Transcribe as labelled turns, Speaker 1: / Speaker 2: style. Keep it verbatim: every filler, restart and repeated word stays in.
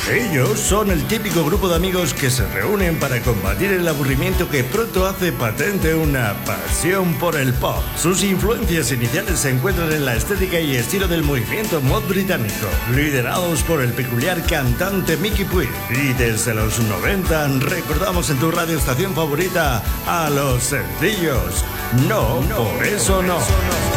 Speaker 1: Ellos son el típico grupo de amigos que se reúnen para combatir el aburrimiento que pronto hace patente una pasión por el pop. Sus influencias iniciales se encuentran en la estética y estilo del movimiento mod británico, liderados por el peculiar cantante Mickey Puig. Y desde los noventa recordamos en tu radioestación favorita a los sencillos No, no por eso no. Por eso no.